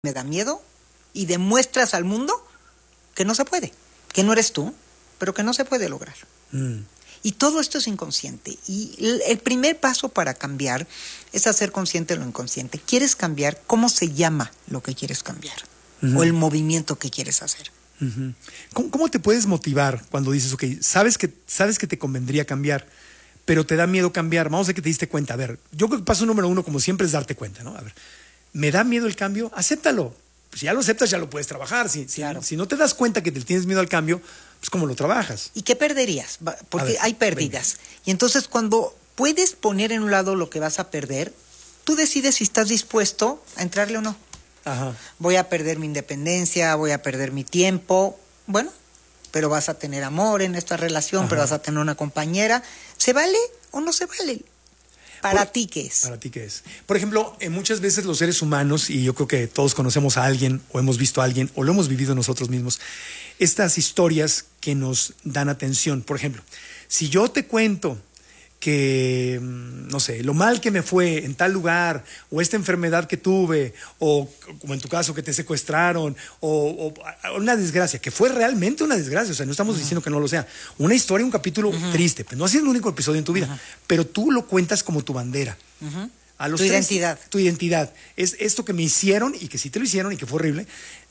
me da miedo y demuestras al mundo que no se puede, que no eres tú, pero que no se puede lograr. Y todo esto es inconsciente. Y el primer paso para cambiar es hacer consciente lo inconsciente. ¿Quieres cambiar? ¿Cómo se llama lo que quieres cambiar? O el movimiento que quieres hacer. ¿Cómo te puedes motivar cuando dices, ok, sabes que te convendría cambiar, pero te da miedo cambiar? Vamos a ver que te diste cuenta. A ver, yo creo que paso número uno, como siempre, es darte cuenta, ¿no? A ver, ¿me da miedo el cambio? Acéptalo. Si ya lo aceptas, ya lo puedes trabajar. Claro. Si no te das cuenta que te tienes miedo al cambio, pues ¿cómo lo trabajas? ¿Y qué perderías? Porque hay pérdidas. Venga. Y entonces cuando puedes poner en un lado lo que vas a perder, tú decides si estás dispuesto a entrarle o no. Ajá. Voy a perder mi independencia, voy a perder mi tiempo. Bueno, pero vas a tener amor en esta relación, pero vas a tener una compañera. ¿Se vale o no se vale? ¿Para ti qué es? ¿Para ti qué es? Por ejemplo, muchas veces los seres humanos, y yo creo que todos conocemos a alguien, o hemos visto a alguien, o lo hemos vivido nosotros mismos, estas historias que nos dan atención. Por ejemplo, si yo te cuento que, no sé, lo mal que me fue en tal lugar, o esta enfermedad que tuve, o como en tu caso que te secuestraron, o una desgracia, que fue realmente una desgracia, o sea, no estamos diciendo que no lo sea, una historia, un capítulo triste, pero no ha sido el único episodio en tu vida, pero tú lo cuentas como tu bandera. A los identidad. Tu identidad. Es esto que me hicieron, y que sí te lo hicieron, y que fue horrible,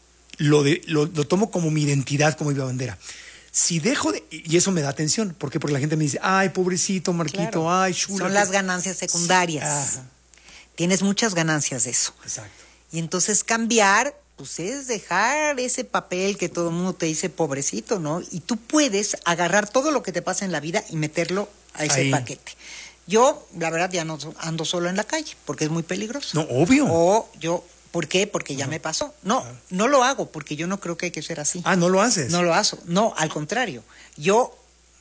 lo tomo como mi identidad, como mi bandera. Si dejo de... Y eso me da atención. ¿Por qué? Porque la gente me dice, ay, pobrecito Marquito, claro. Ay, chula. Son las ganancias secundarias. Sí. Tienes muchas ganancias de eso. Exacto. Y entonces cambiar, pues es dejar ese papel que todo el mundo te dice pobrecito, ¿no? Y tú puedes agarrar todo lo que te pasa en la vida y meterlo a ese paquete. Yo, la verdad, ya no ando solo en la calle, porque es muy peligroso. No, obvio. ¿Por qué? Porque ya me pasó. No, no lo hago, porque yo no creo que hay que ser así. Ah, ¿no lo haces? No lo hago. No, al contrario. Yo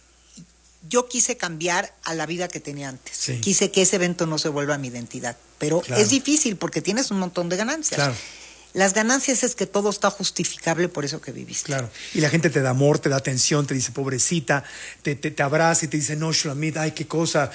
quise cambiar a la vida que tenía antes. Sí. Quise que ese evento no se vuelva mi identidad. Pero es difícil porque tienes un montón de ganancias. Claro. Las ganancias es que todo está justificable por eso que viviste. Claro. Y la gente te da amor, te da atención, te dice pobrecita, te abraza y te dice no, Shulamit, ay, qué cosa.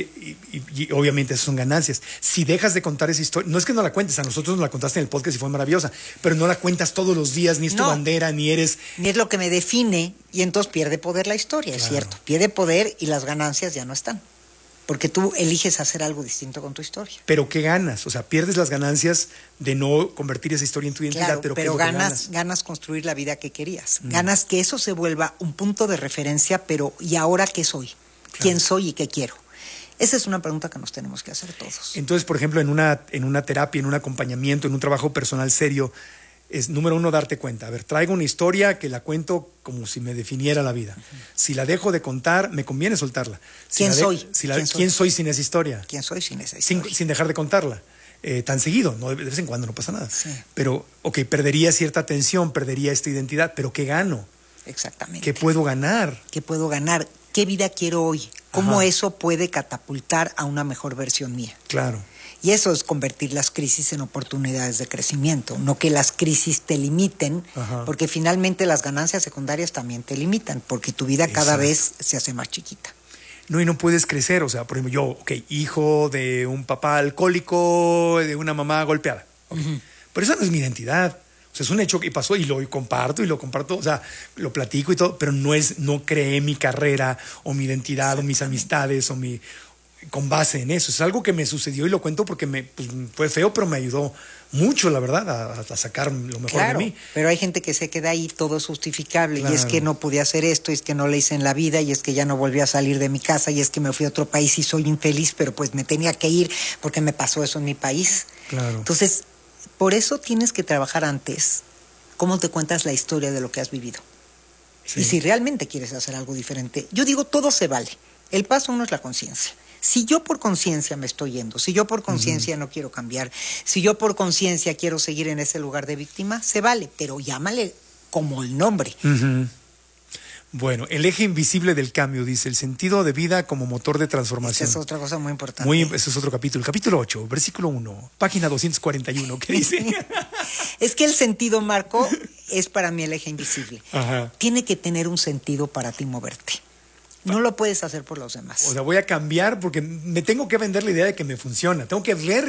Y obviamente esas son ganancias. Si dejas de contar esa historia, no es que no la cuentes, a nosotros nos la contaste en el podcast y fue maravillosa, pero no la cuentas todos los días, ni es tu bandera, ni eres... Ni es lo que me define, y entonces pierde poder la historia, es cierto. Pierde poder y las ganancias ya no están. Porque tú eliges hacer algo distinto con tu historia. ¿Pero qué ganas? O sea, pierdes las ganancias de no convertir esa historia en tu identidad. Claro, pero ganas construir la vida que querías. Ganas que eso se vuelva un punto de referencia, pero ¿y ahora qué soy? Claro. ¿Quién soy y qué quiero? Esa es una pregunta que nos tenemos que hacer todos. Entonces, por ejemplo, en una terapia, en un acompañamiento, en un trabajo personal serio, es número uno darte cuenta. A ver, traigo una historia que la cuento como si me definiera la vida. Si la dejo de contar, me conviene soltarla. ¿Quién soy? ¿Quién soy sin esa historia? ¿Quién soy sin esa historia? Sin dejar de contarla. Tan seguido, ¿no? De vez en cuando no pasa nada. Sí. Pero, ok, perdería cierta atención, perdería esta identidad, pero ¿qué gano? Exactamente. ¿Qué puedo ganar? ¿Qué puedo ganar? ¿Qué vida quiero hoy? ¿Cómo eso puede catapultar a una mejor versión mía? Claro. Y eso es convertir las crisis en oportunidades de crecimiento, no que las crisis te limiten, porque finalmente las ganancias secundarias también te limitan, porque tu vida cada vez se hace más chiquita. No, y no puedes crecer, o sea, por ejemplo, yo, hijo de un papá alcohólico, de una mamá golpeada. Pero esa no es mi identidad. O sea, es un hecho que pasó y lo comparto, o sea, lo platico y todo, pero no creé mi carrera o mi identidad o mis amistades con base en eso. Es algo que me sucedió y lo cuento porque fue feo, pero me ayudó mucho, la verdad, a sacar lo mejor de mí. Pero hay gente que se queda ahí, todo es justificable, y es que no podía hacer esto, y es que no le hice en la vida, y es que ya no volví a salir de mi casa, y es que me fui a otro país y soy infeliz, pero pues me tenía que ir porque me pasó eso en mi país. Claro. Entonces, por eso tienes que trabajar antes cómo te cuentas la historia de lo que has vivido. Sí. Y si realmente quieres hacer algo diferente, yo digo, todo se vale. El paso uno es la conciencia. Si yo por conciencia me estoy yendo, si yo por conciencia no quiero cambiar, si yo por conciencia quiero seguir en ese lugar de víctima, se vale, pero llámale como el nombre. Bueno, el eje invisible del cambio, dice, el sentido de vida como motor de transformación. Esa es otra cosa muy importante. Ese es otro capítulo. Capítulo 8, versículo 1, página 241, ¿qué dice? Es que el sentido, Marco, es para mí el eje invisible. Tiene que tener un sentido para ti moverte. No lo puedes hacer por los demás. O sea, voy a cambiar porque me tengo que vender la idea de que me funciona. Tengo que ver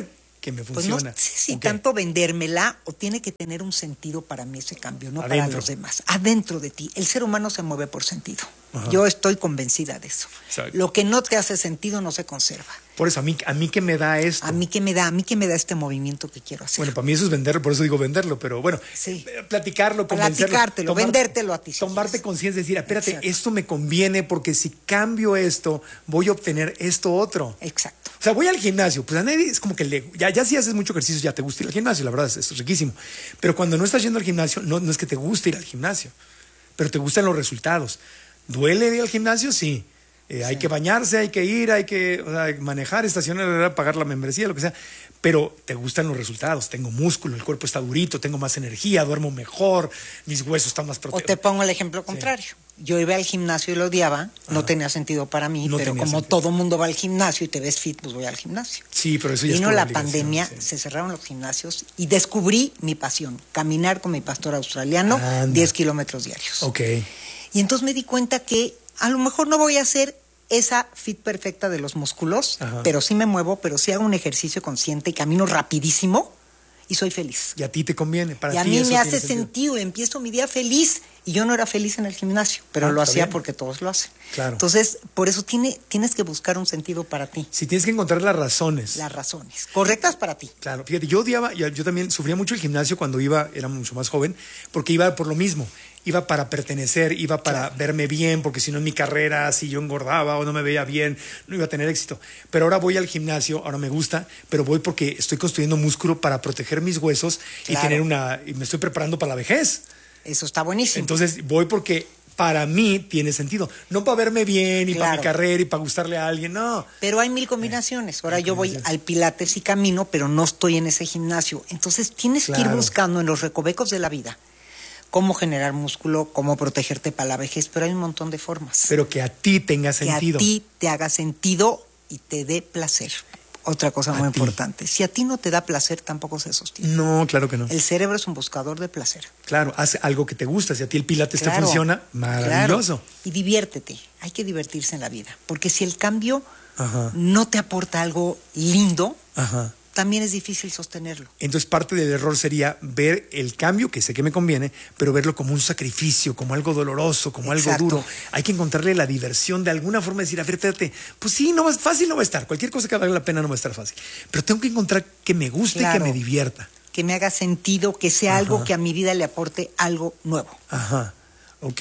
que me Pues no funciona. sé si Ok. tanto vendérmela o tiene que tener un sentido para mí ese cambio, no para Adentro. los demás. Adentro de ti. El ser humano se mueve por sentido. Ajá. Yo estoy convencida de eso. Exacto. Lo que no te hace sentido no se conserva. Por eso, a mí que me da esto. A mí que me da este movimiento que quiero hacer. Bueno, para mí eso es venderlo, por eso digo venderlo, pero bueno, Sí. platicarlo, convencerlo. Platicártelo, vendértelo a ti, si Tomarte quieres. conciencia, decir, espérate, Exacto. esto me conviene porque si cambio esto, voy a obtener esto otro. Exacto. O sea, voy al gimnasio, pues a nadie es como que ya si haces mucho ejercicio, ya te gusta ir al gimnasio, la verdad es riquísimo. Pero cuando no estás yendo al gimnasio, no es que te guste ir al gimnasio, pero te gustan los resultados. ¿Duele ir al gimnasio? Sí. Hay que bañarse, hay que ir, hay que manejar, estacionar, pagar la membresía, lo que sea. Pero te gustan los resultados. Tengo músculo, el cuerpo está durito, tengo más energía, duermo mejor, mis huesos están más O protegidos. te pongo el ejemplo contrario. Yo iba al gimnasio y lo odiaba, no tenía sentido para mí, No pero tenía como sentido. todo mundo va al gimnasio y te ves fit, pues voy al gimnasio. Sí, pero eso ya es Vino por la obligación, pandemia, sí. se cerraron los gimnasios y descubrí mi pasión, caminar con mi pastor australiano Anda. 10 kilómetros diarios. Ok. Y entonces me di cuenta que a lo mejor no voy a hacer esa fit perfecta de los músculos, Ajá. pero sí me muevo, pero sí hago un ejercicio consciente y camino rapidísimo y soy feliz. Y a ti te conviene. Para Y a ti mí eso me hace tiene sentido. sentido, empiezo mi día feliz. Y yo no era feliz en el gimnasio, pero lo está hacía bien. porque todos lo hacen. Claro. Entonces, por eso tienes que buscar un sentido para ti, Si tienes que encontrar las razones. las razones correctas para ti. Claro, fíjate, yo odiaba, yo también sufría mucho el gimnasio cuando era mucho más joven, porque iba por lo mismo, iba para pertenecer, iba para verme bien, porque si no en mi carrera, si yo engordaba o no me veía bien, no iba a tener éxito. Pero ahora voy al gimnasio, ahora me gusta, pero voy porque estoy construyendo músculo para proteger mis huesos Claro. y me estoy preparando para la vejez. Eso está buenísimo. Entonces voy porque para mí tiene sentido, no para verme bien y para mi Claro. carrera y para gustarle a alguien, no. Pero hay mil combinaciones. Ahora yo voy al Pilates y camino, pero no estoy en ese gimnasio. Entonces tienes que ir Claro. buscando en los recovecos de la vida cómo generar músculo, cómo protegerte para la vejez, pero hay un montón de formas. Pero que a ti tenga que sentido. a ti te haga sentido y te dé placer. Otra cosa muy ti. importante. Si a ti no te da placer, tampoco se sostiene. No, claro que no. El cerebro es un buscador de placer. Claro, haz algo que te gusta. Si a ti el pilates te Claro, funciona, maravilloso. claro. Y diviértete. Hay que divertirse en la vida. Porque si el cambio Ajá. no te aporta algo lindo, Ajá. también es difícil sostenerlo. Entonces parte del error sería ver el cambio, que sé que me conviene, pero verlo como un sacrificio, como algo doloroso, como Exacto. algo duro. Hay que encontrarle la diversión de alguna forma, decir, a ver, espérate, pues sí, fácil no va a estar. Cualquier cosa que valga la pena no va a estar fácil. Pero tengo que encontrar que me guste y Claro. que me divierta. Que me haga sentido, que sea Ajá. algo que a mi vida le aporte algo nuevo. Ajá, ok.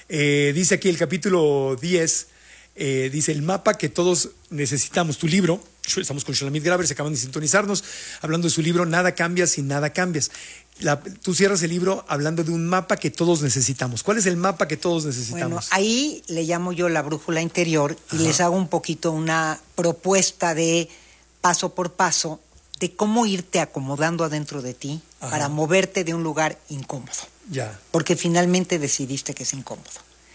Dice aquí el capítulo 10, dice el mapa que todos necesitamos, tu libro. Estamos con Shulamit Graber, se acaban de sintonizarnos, hablando de su libro Nada cambia si nada cambias. Tú cierras el libro hablando de un mapa que todos necesitamos. ¿Cuál es el mapa que todos Bueno, necesitamos? ahí le llamo yo la brújula interior y Ajá. les hago un poquito una propuesta de paso por paso de cómo irte acomodando adentro de ti Ajá. para moverte de un lugar incómodo, Ya, porque finalmente decidiste que es incómodo.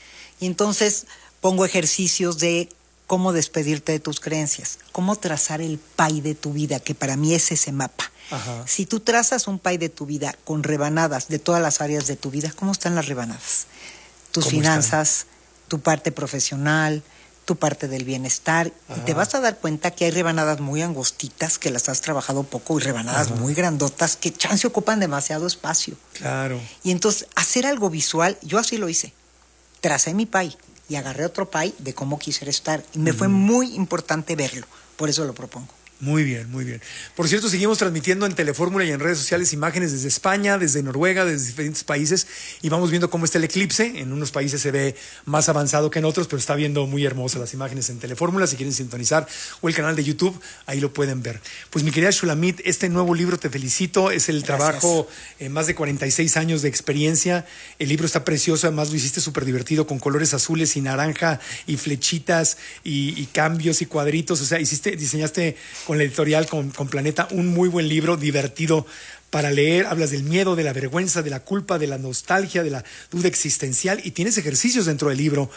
Y entonces pongo ejercicios de cómo despedirte de tus creencias, cómo trazar el pie de tu vida, que para mí es ese mapa. Ajá. Si tú trazas un pie de tu vida con rebanadas de todas las áreas de tu vida, ¿cómo están las rebanadas? Tus ¿Cómo finanzas, tu parte profesional, tu parte del bienestar. Ajá. Y te vas a dar cuenta que hay rebanadas muy angostitas que las has trabajado poco y rebanadas Ajá. muy grandotas que chance ocupan demasiado espacio. claro. Y entonces hacer algo visual, yo así lo hice. Tracé mi pie y agarré otro pie de cómo quisiera estar. Y me fue muy importante verlo. Por eso lo propongo. Muy bien, muy bien. Por cierto, seguimos transmitiendo en Telefórmula y en redes sociales imágenes desde España, desde Noruega, desde diferentes países y vamos viendo cómo está el eclipse. En unos países se ve más avanzado que en otros, pero está viendo muy hermosas las imágenes en Telefórmula. Si quieren sintonizar o el canal de YouTube, ahí lo pueden ver. Pues mi querida Shulamit, este nuevo libro te felicito. Es el Gracias. trabajo, más de 46 años de experiencia. El libro está precioso, además lo hiciste súper divertido con colores azules y naranja y flechitas y cambios y cuadritos. O sea, diseñaste con la editorial, con Planeta, un muy buen libro, divertido para leer. Hablas del miedo, de la vergüenza, de la culpa, de la nostalgia, de la duda existencial y tienes ejercicios dentro del libro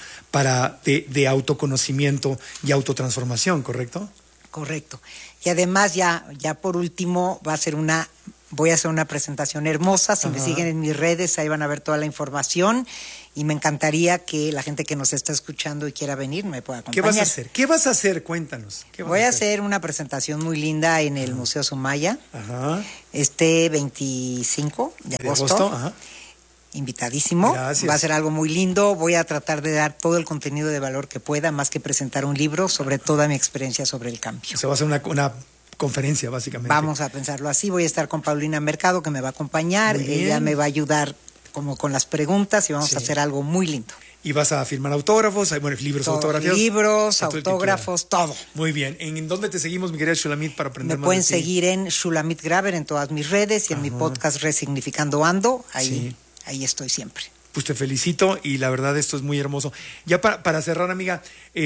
de autoconocimiento y autotransformación, ¿correcto? Correcto. Y además ya por último va a ser una voy a hacer una presentación hermosa. Si me siguen en mis redes, ahí van a ver toda la información. Y me encantaría que la gente que nos está escuchando y quiera venir me pueda acompañar. ¿Qué vas a hacer? ¿Qué vas a hacer? Cuéntanos. Voy a hacer una presentación muy linda en el Museo Sumaya. Este 25 de agosto. Invitadísimo. Gracias. Va a ser algo muy lindo. Voy a tratar de dar todo el contenido de valor que pueda, más que presentar un libro sobre toda mi experiencia sobre el cambio. O sea, va a ser una conferencia, básicamente. Vamos a pensarlo así. Voy a estar con Paulina Mercado, que me va a acompañar. Ella me va a ayudar como con las preguntas y vamos a hacer algo muy lindo. Y vas a firmar autógrafos, libros autografiados. Libros, autógrafos, todo. Muy bien. ¿En dónde te seguimos, mi querida Shulamit, para aprender más? Me pueden seguir en Shulamit Graver en todas mis redes y en mi podcast Resignificando Ando. Ahí estoy siempre. Pues te felicito y la verdad esto es muy hermoso. Ya para cerrar, amiga,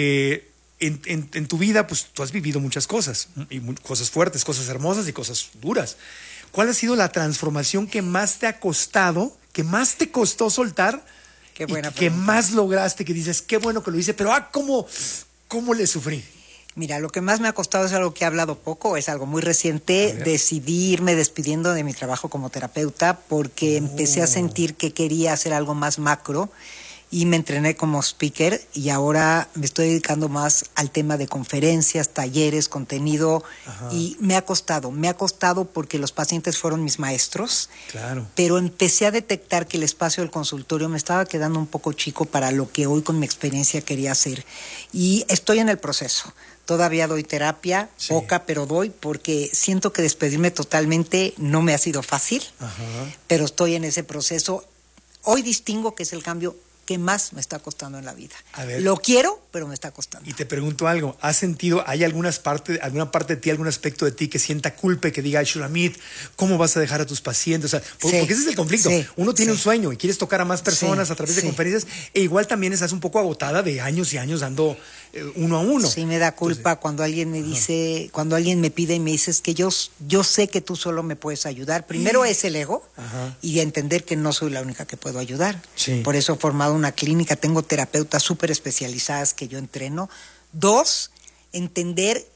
en tu vida pues tú has vivido muchas cosas, y cosas fuertes, cosas hermosas y cosas duras. ¿Cuál ha sido la transformación que más te ha costado, que más te costó soltar? Qué buena que más lograste, que dices, qué bueno que lo hice, pero ¿cómo le sufrí? Mira, lo que más me ha costado es algo que he hablado poco, es algo muy reciente. Decidí irme despidiendo de mi trabajo como terapeuta porque empecé a sentir que quería hacer algo más macro y me entrené como speaker y ahora me estoy dedicando más al tema de conferencias, talleres, contenido. Y me ha costado porque los pacientes fueron mis maestros. Claro. Pero empecé a detectar que el espacio del consultorio me estaba quedando un poco chico para lo que hoy con mi experiencia quería hacer. Y estoy en el proceso. Todavía doy terapia, poca, pero doy, porque siento que despedirme totalmente no me ha sido fácil, pero estoy en ese proceso. Hoy distingo que es el cambio que más me está costando en la vida. Lo quiero, pero me está costando. Y te pregunto algo, ¿has sentido, hay alguna parte de ti, algún aspecto de ti que sienta culpa, que diga, Shulamit, ¿cómo vas a dejar a tus pacientes? O sea, porque ese es el conflicto. Uno tiene un sueño y quieres tocar a más personas a través de conferencias, e igual también estás un poco agotada de años y años dando uno a uno. Sí, me da culpa cuando alguien me dice, cuando alguien me pide y me dice, es que yo sé que tú solo me puedes ayudar. Primero es el ego y entender que no soy la única que puedo ayudar. Por eso he formado una clínica, tengo terapeutas súper especializadas que yo entreno. 2, entender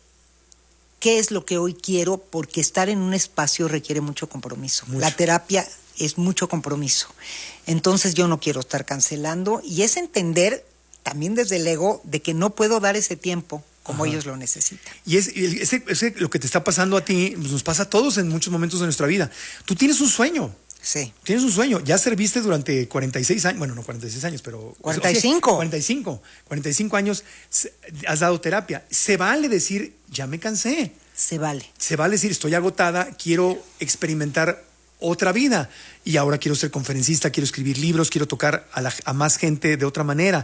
qué es lo que hoy quiero, porque estar en un espacio requiere mucho compromiso. La terapia es mucho compromiso. Entonces yo no quiero estar cancelando y es entender también desde el ego de que no puedo dar ese tiempo como ellos lo necesitan. Y ese lo que te está pasando a ti, nos pasa a todos en muchos momentos de nuestra vida. Tú tienes un sueño. Sí. Tienes un sueño. Ya serviste durante 46 años, bueno, no 46 años, pero... 45. 45 años has dado terapia. Se vale decir, ya me cansé. Se vale. Se vale decir, estoy agotada, quiero experimentar otra vida. Y ahora quiero ser conferencista, quiero escribir libros, quiero tocar a más gente de otra manera.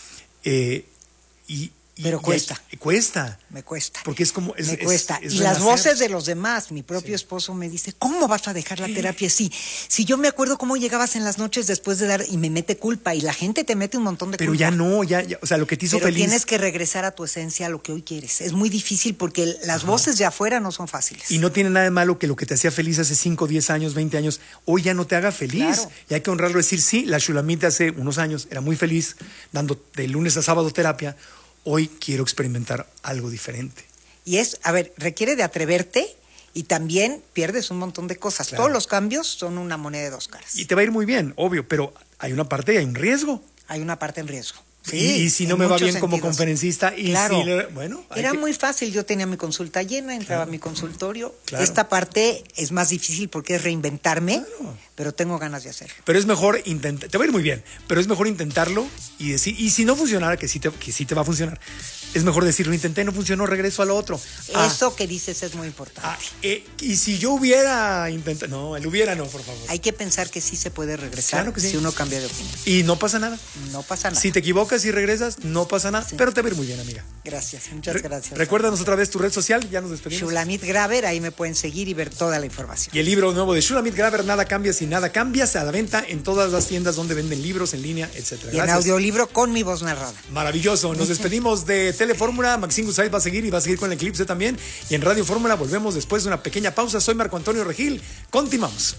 Pero cuesta. Cuesta. Me cuesta. Porque es como... me cuesta. Y las voces de los demás. Mi propio esposo me dice, ¿cómo vas a dejar la terapia? Si yo me acuerdo cómo llegabas en las noches después de dar... Y me mete culpa. Y la gente te mete un montón de culpa. Pero ya no, ya. O sea, lo que te hizo feliz... Pero tienes que regresar a tu esencia, a lo que hoy quieres. Es muy difícil porque las voces de afuera no son fáciles. Y no tiene nada de malo que lo que te hacía feliz hace 5, 10 años, 20 años, hoy ya no te haga feliz. Claro. Y hay que honrarlo, decir, sí, la Shulamit hace unos años era muy feliz dando de lunes a sábado terapia. Hoy quiero experimentar algo diferente. Y requiere de atreverte y también pierdes un montón de cosas. Claro. Todos los cambios son una moneda de 2 caras. Y te va a ir muy bien, obvio, pero hay una parte, hay un riesgo. Hay una parte en riesgo. Sí, y si no me va bien como conferencista, claro. Bueno, era muy fácil, yo tenía mi consulta llena, entraba a mi consultorio. Claro. Esta parte es más difícil porque es reinventarme, pero tengo ganas de hacerlo. Pero es mejor intentar, te va a ir muy bien, pero es mejor intentarlo y decir, y si no funcionara, que sí te va a funcionar, es mejor decir, lo intenté, no funcionó, regreso a lo otro. Eso que dices es muy importante. Y si yo hubiera intentado, no, el hubiera no, por favor. Hay que pensar que sí se puede regresar, claro que sí, si uno cambia de opinión. Y no pasa nada. No pasa nada. Si te equivocas y regresas, no pasa nada, pero te va a ir muy bien, amiga. Gracias, muchas gracias. Recuérdanos otra vez tu red social, ya nos despedimos. Shulamit Graver, ahí me pueden seguir y ver toda la información. Y el libro nuevo de Shulamit Graver, Nada cambia si nada cambia, a la venta en todas las tiendas donde venden libros en línea, etcétera. Y en audiolibro con mi voz narrada. Maravilloso. Nos despedimos de Telefórmula. Maxine Gusay va a seguir y va a seguir con el Eclipse también. Y en Radio Fórmula volvemos después de una pequeña pausa. Soy Marco Antonio Regil. Continuamos.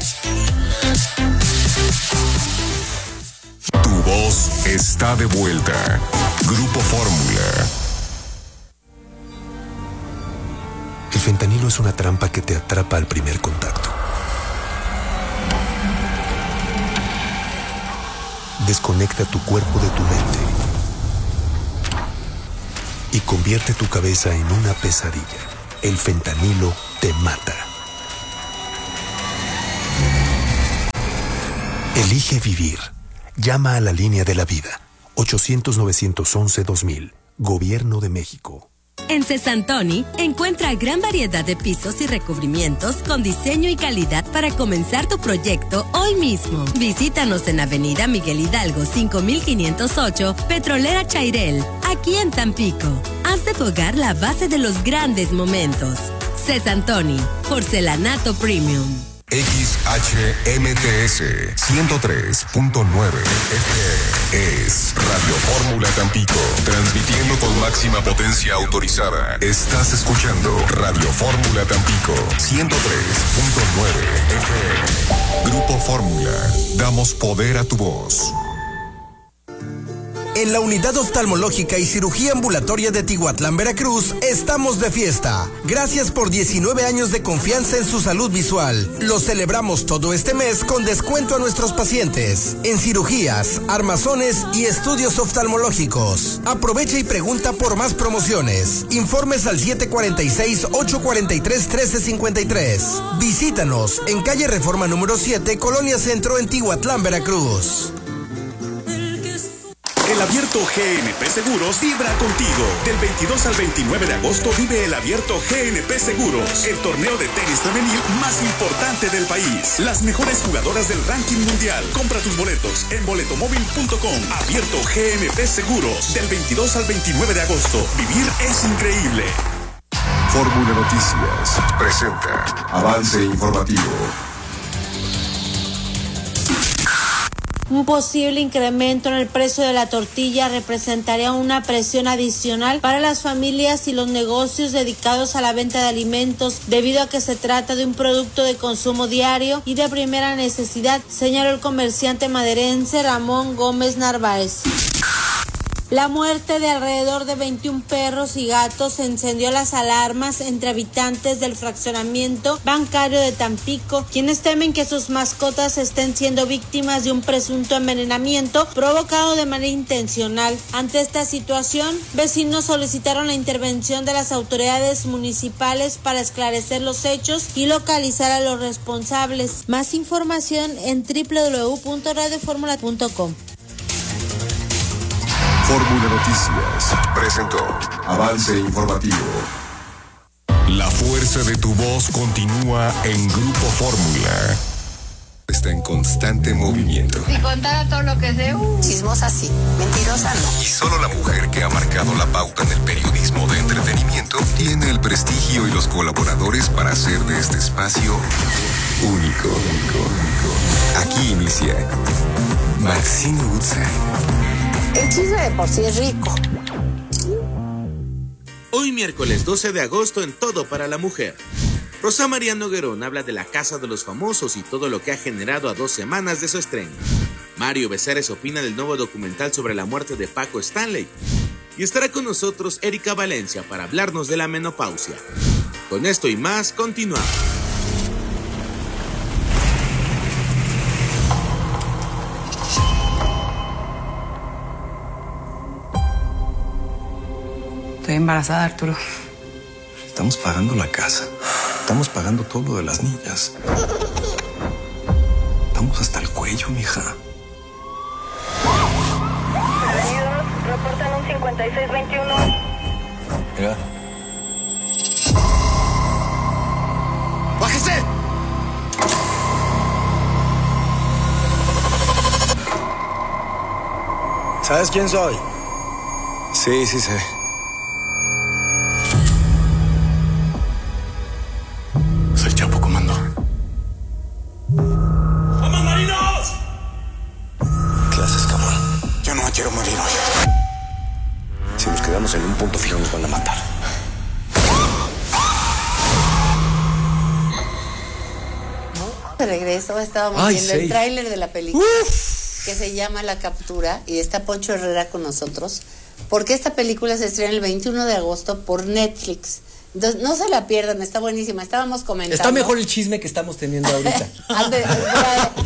Tu voz está de vuelta. Grupo Fórmula. El fentanilo es una trampa que te atrapa al primer contacto. desconecta tu cuerpo de tu mente y convierte tu cabeza en una pesadilla. El fentanilo te mata. Elige vivir. Llama a la línea de la vida. 800-911-2000. Gobierno de México. En Cesantoni encuentra gran variedad de pisos y recubrimientos con diseño y calidad para comenzar tu proyecto hoy mismo. Visítanos en Avenida Miguel Hidalgo 5508, Petrolera Chairel, aquí en Tampico. Haz de tu hogar la base de los grandes momentos. Cesantoni, porcelanato premium. XHMTS 103.9 FM es Radio Fórmula Tampico, transmitiendo con máxima potencia autorizada. Estás escuchando Radio Fórmula Tampico 103.9 FM. Grupo Fórmula, damos poder a tu voz. En la Unidad Oftalmológica y Cirugía Ambulatoria de Tihuatlán, Veracruz, estamos de fiesta. Gracias por 19 años de confianza en su salud visual. Lo celebramos todo este mes con descuento a nuestros pacientes en cirugías, armazones y estudios oftalmológicos. Aprovecha y pregunta por más promociones. Informes al 746-843-1353. Visítanos en calle Reforma número 7, Colonia Centro, en Tihuatlán, Veracruz. El Abierto GNP Seguros vibra contigo. Del 22 al 29 de agosto vive el Abierto GNP Seguros, el torneo de tenis femenil más importante del país. Las mejores jugadoras del ranking mundial. Compra tus boletos en boletomóvil.com. Abierto GNP Seguros, del 22 al 29 de agosto. Vivir es increíble. Fórmula Noticias presenta Avance Informativo. Un posible incremento en el precio de la tortilla representaría una presión adicional para las familias y los negocios dedicados a la venta de alimentos, debido a que se trata de un producto de consumo diario y de primera necesidad, señaló el comerciante maderense Ramón Gómez Narváez. La muerte de alrededor de 21 perros y gatos encendió las alarmas entre habitantes del fraccionamiento bancario de Tampico, quienes temen que sus mascotas estén siendo víctimas de un presunto envenenamiento provocado de manera intencional. Ante esta situación, vecinos solicitaron la intervención de las autoridades municipales para esclarecer los hechos y localizar a los responsables. Más información en www.radioformula.com. Fórmula Noticias presentó Avance Informativo. La fuerza de tu voz continúa en Grupo Fórmula. Está en constante movimiento. Si contara todo lo que sé, chismosa sí, mentirosa no. Y solo la mujer que ha marcado la pauta en el periodismo de entretenimiento tiene el prestigio y los colaboradores para hacer de este espacio único. Aquí inicia Maxine Woodside. El chisme de por sí es rico. Hoy miércoles 12 de agosto en Todo para la Mujer. Rosa María Noguerón habla de La Casa de los Famosos y todo lo que ha generado a 2 semanas de su estreno. Mario Becerres opina del nuevo documental sobre la muerte de Paco Stanley. Y estará con nosotros Erika Valencia para hablarnos de la menopausia. Con esto y más, continuamos. Estoy embarazada, Arturo. Estamos pagando la casa. Estamos pagando todo lo de las niñas. Estamos hasta el cuello, mija. Bienvenidos, reportan un 5621. Mira. ¡Bájese! ¿Sabes quién soy? Sí, sí sé. Soy Chapo, comando. ¡Vamos, marinos! ¿Qué haces, cabrón? Yo no me quiero morir hoy. Si nos quedamos en un punto fijo nos van a matar. De regreso estábamos viendo el tráiler de la película que se llama La Captura y está Poncho Herrera con nosotros porque esta película se estrena el 21 de agosto por Netflix. Entonces, no se la pierdan, está buenísima. Estábamos comentando. Está mejor el chisme que estamos teniendo ahorita. Fuera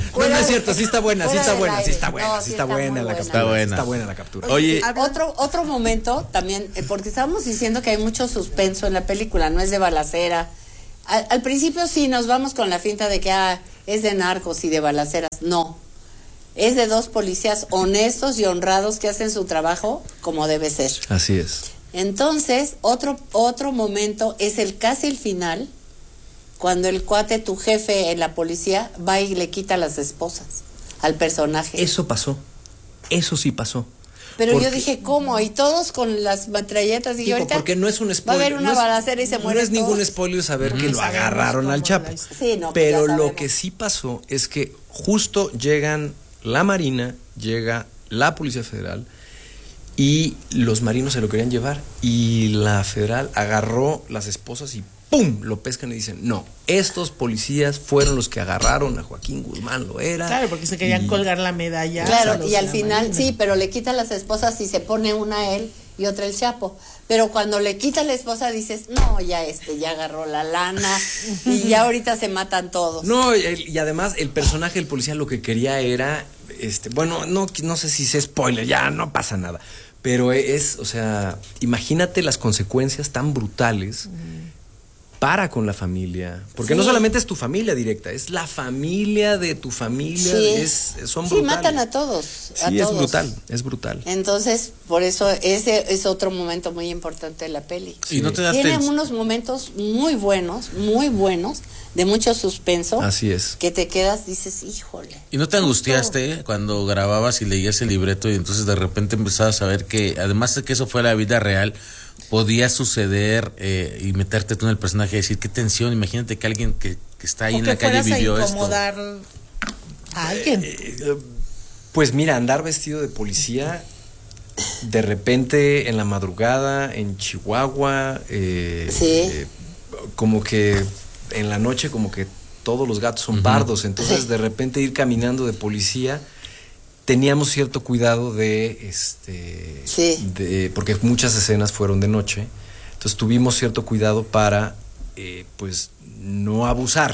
cierto, sí está buena, sí está buena, sí está buena, No, sí está buena la captura. Está buena. Está buena la captura. Oye, otro momento también, porque estábamos diciendo que hay mucho suspenso en la película, no es de balacera. Al principio sí nos vamos con la finta de que es de narcos y de balaceras. No. Es de dos policías honestos y honrados que hacen su trabajo como debe ser. Así es. Entonces, otro momento es casi el final, cuando el cuate, tu jefe en la policía, va y le quita las esposas al personaje. Eso pasó. Eso sí pasó. Pero yo dije, ¿cómo? Y todos con las metralletas. Dije, ahorita porque no es un spoiler. Va a haber una balacera y se muere. No es ningún spoiler saber que lo agarraron al Chapo. Sí, no, pero lo que sí pasó es que justo llegan la Marina, llega la Policía Federal y los marinos se lo querían llevar y la Federal agarró las esposas y ¡pum! Lo pescan y dicen, no, estos policías fueron los que agarraron a Joaquín Guzmán, lo era. Claro, porque se querían colgar la medalla. Claro, y al final, Marina. Sí, pero le quita las esposas y se pone una a él y otra el Chapo. Pero cuando le quita la esposa dices, no, ya ya agarró la lana y ya ahorita se matan todos. No, y además el personaje del policía lo que quería era, bueno, no sé si es spoiler, ya no pasa nada. Pero o sea, imagínate las consecuencias tan brutales para con la familia, porque no solamente es tu familia directa, es la familia de tu familia, son brutales. Sí, matan a todos. Sí, es brutal. Entonces, por eso ese es otro momento muy importante de la peli. Sí. Y no te das Tiene unos momentos muy buenos, de mucho suspenso. Así es. Que te quedas, dices, híjole. ¿Y no te angustiaste cuando grababas y leías el libreto y entonces de repente empezabas a ver que, además de que eso fue la vida real, podía suceder y meterte tú en el personaje y decir qué tensión? Imagínate que alguien que está ahí en la calle vivió esto. Incomodar a alguien. Pues mira, andar vestido de policía de repente en la madrugada en Chihuahua, como que en la noche como que todos los gatos son pardos, entonces de repente ir caminando de policía. Teníamos cierto cuidado porque muchas escenas fueron de noche, entonces tuvimos cierto cuidado para pues no abusar,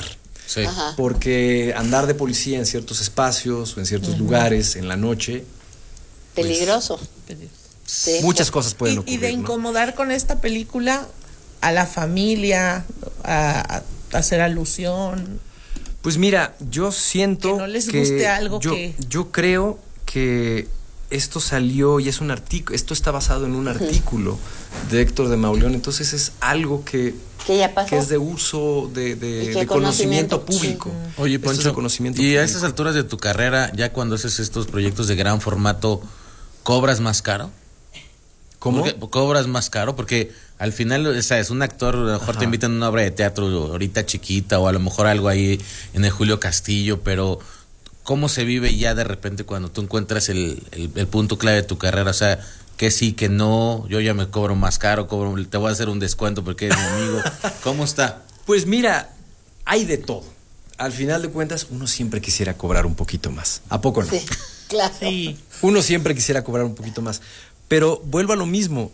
porque andar de policía en ciertos espacios o en ciertos lugares en la noche, peligroso. Pues, muchas cosas pueden ocurrir. Y de incomodar con esta película a la familia, a hacer alusión. Pues mira, yo siento que no les guste algo yo creo que esto salió y es un artículo, esto está basado en un artículo de Héctor de Mauleón, entonces es algo que ya pasó, que es de uso de conocimiento público. Sí. Oye, Poncho, y a estas alturas de tu carrera, ya cuando haces estos proyectos de gran formato, ¿cobras más caro? ¿Cómo? ¿Cobras más caro? Porque al final, ¿sabes? Un actor, a lo mejor te invitan a una obra de teatro ahorita chiquita o a lo mejor algo ahí en el Julio Castillo, pero ¿cómo se vive ya de repente cuando tú encuentras el punto clave de tu carrera? O sea, que sí, que no, yo ya me cobro más caro, te voy a hacer un descuento porque eres mi amigo. ¿Cómo está? Pues mira, hay de todo. Al final de cuentas, uno siempre quisiera cobrar un poquito más. ¿A poco no? Sí, claro. Sí. Uno siempre quisiera cobrar un poquito más. Pero vuelvo a lo mismo,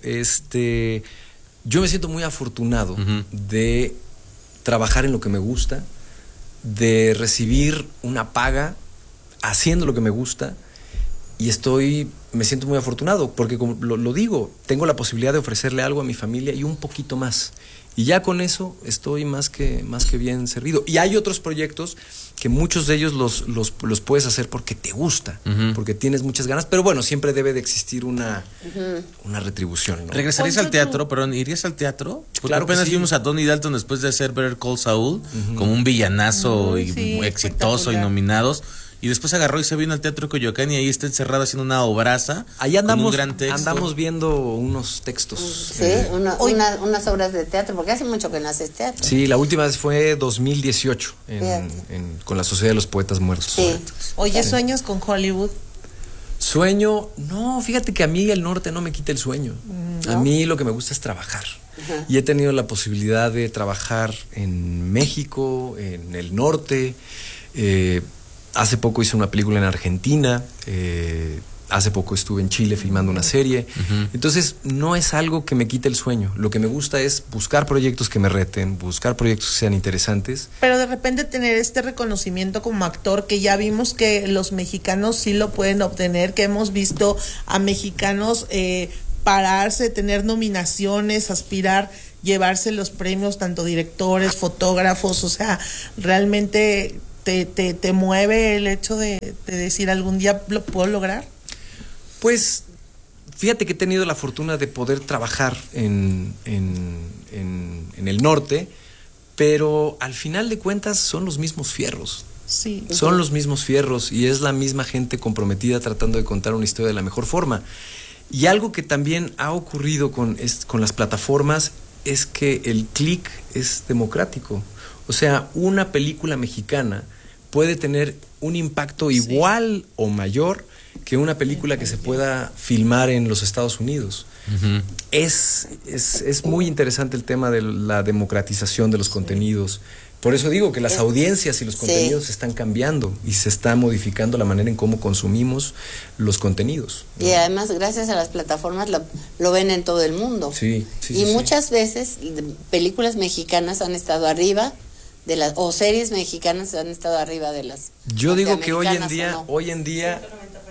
yo me siento muy afortunado de trabajar en lo que me gusta, de recibir una paga haciendo lo que me gusta, y me siento muy afortunado porque, como lo digo, tengo la posibilidad de ofrecerle algo a mi familia y un poquito más, y ya con eso estoy más que bien servido. Y hay otros proyectos que muchos de ellos los puedes hacer porque te gusta, porque tienes muchas ganas, pero bueno, siempre debe de existir una retribución, ¿no? ¿Regresarías al teatro? Perdón, ¿irías al teatro? Porque claro, apenas sí. Vimos a Tony Dalton después de hacer Better Call Saul como un villanazo muy exitoso y nominados. Y después agarró y se vino al Teatro Coyoacán y ahí está encerrado haciendo una obraza. Ahí andamos, un gran texto. Andamos viendo unos textos. Sí, unas obras de teatro, porque hace mucho que no haces teatro. Sí, la última vez fue 2018 con la Sociedad de los Poetas Muertos. Sí. Oye, ¿sueños con Hollywood? Sueño, no, fíjate que a mí el norte no me quita el sueño. ¿No? A mí lo que me gusta es trabajar. Y he tenido la posibilidad de trabajar en México, en el norte. Hace poco hice una película en Argentina. Hace poco estuve en Chile filmando una serie. Entonces, no es algo que me quite el sueño. Lo que me gusta es buscar proyectos que me reten, buscar proyectos que sean interesantes. Pero de repente tener este reconocimiento como actor, que ya vimos que los mexicanos sí lo pueden obtener, que hemos visto a mexicanos pararse, tener nominaciones, aspirar, llevarse los premios, tanto directores, fotógrafos, o sea, realmente te mueve el hecho de decir algún día lo puedo lograr. Pues fíjate que he tenido la fortuna de poder trabajar en el norte, pero al final de cuentas son los mismos fierros. Sí. Son los mismos fierros y es la misma gente comprometida tratando de contar una historia de la mejor forma. Y algo que también ha ocurrido con las plataformas es que el click es democrático. O sea, una película mexicana puede tener un impacto igual o mayor que una película que se pueda filmar en los Estados Unidos. Es muy interesante el tema de la democratización de los contenidos. Por eso digo que las audiencias y los contenidos están cambiando y se está modificando la manera en cómo consumimos los contenidos, ¿no? Y además, gracias a las plataformas lo ven en todo el mundo. Y muchas veces películas mexicanas han estado arriba o series mexicanas han estado arriba de las. Yo digo que hoy en día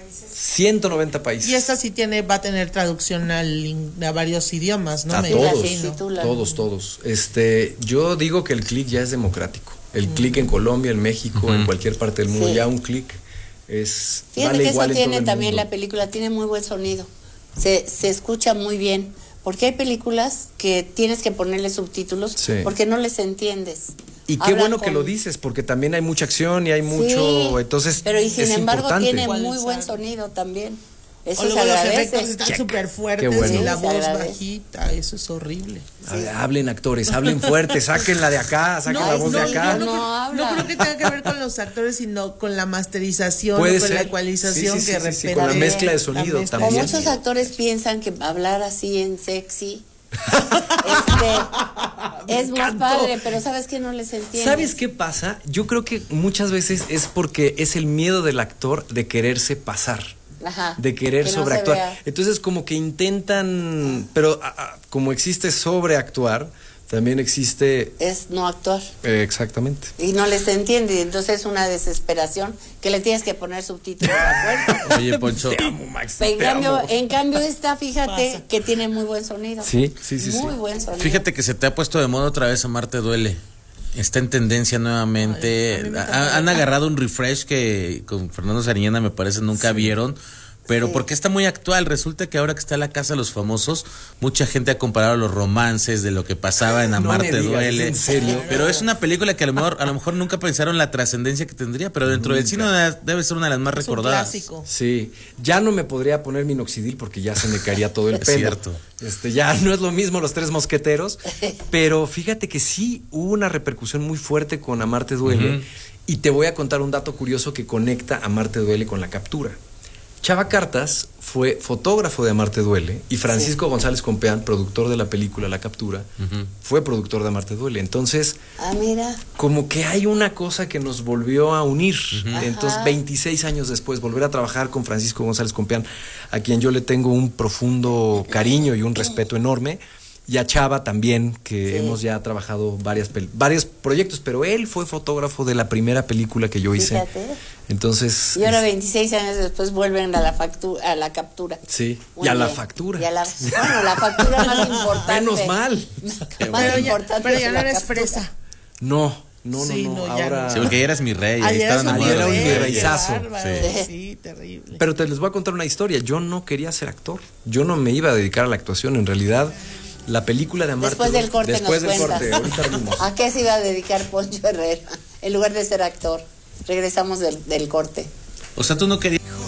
190 países. Y esta sí va a tener traducción a varios idiomas, ¿no? A todos. Yo digo que el click ya es democrático. El click en Colombia, en México, en cualquier parte del mundo, ya un click es. Fíjate que eso tiene también la película, tiene muy buen sonido. Se escucha muy bien. Porque hay películas que tienes que ponerle subtítulos porque no les entiendes. Y qué bueno que lo dices, porque también hay mucha acción y hay mucho, entonces pero y sin embargo importante. Tiene muy buen sonido también. Eso luego se agradece. Los efectos están súper fuertes y la voz bajita, eso es horrible. Hablen actores, hablen fuerte, sáquenla de acá, saquen la voz de acá. No creo que tenga que ver con los actores, sino con la masterización, con la ecualización que de repente. Con la mezcla de sonido también. O muchos actores piensan que hablar así en sexy es más padre, pero sabes que no les entiendes. ¿Sabes qué pasa? Yo creo que muchas veces es porque es el miedo del actor de quererse pasar. De querer sobreactuar. Entonces como que intentan, pero como existe sobreactuar, también existe es no actuar. Exactamente. Y no les entiende, y entonces es una desesperación que le tienes que poner subtítulos a fuerza. Oye, Poncho, te amo, Max, en cambio esta, fíjate que tiene muy buen sonido. Sí. Muy buen sonido. Fíjate que se te ha puesto de moda otra vez Amarte Duele. Está en tendencia nuevamente. Han agarrado un refresh que con Fernando Sariñana me parece nunca vieron. Pero porque está muy actual. Resulta que ahora que está La Casa de los Famosos, mucha gente ha comparado los romances de lo que pasaba en Amarte Duele. ¿En serio? Pero es una película que a lo mejor nunca pensaron la trascendencia que tendría, pero dentro del cine debe ser una de las más recordadas. Un clásico. Sí, ya no me podría poner minoxidil porque ya se me caería todo el pelo. Cierto. Ya no es lo mismo Los Tres Mosqueteros, pero fíjate que sí hubo una repercusión muy fuerte con Amarte Duele. Y te voy a contar un dato curioso que conecta Amarte Duele con La Captura. Chava Cartas fue fotógrafo de Amarte Duele y Francisco González Compeán, productor de la película La Captura, fue productor de Amarte Duele. Entonces, mira, como que hay una cosa que nos volvió a unir. Entonces, 26 años después, volver a trabajar con Francisco González Compeán, a quien yo le tengo un profundo cariño y un respeto enorme. Y a Chava también, que hemos ya trabajado varios proyectos, pero él fue fotógrafo de la primera película que yo hice. Fíjate. Entonces. Y ahora 26 años después vuelven a la captura. Sí, muy a la bien. factura. Bueno, la factura más importante. Menos mal. Pero ya no eres fresa. No, ahora. Sí, porque ya eras mi rey. Ahí era un reizazo. Sí, terrible. Pero les voy a contar una historia. Yo no quería ser actor. Yo no me iba a dedicar a la actuación. En realidad, la película de Amarte Después del corte después nos del cuentas. corte, ahorita vimos. ¿A qué se iba a dedicar Poncho Herrera en lugar de ser actor? Regresamos del corte. O sea, tú no querías.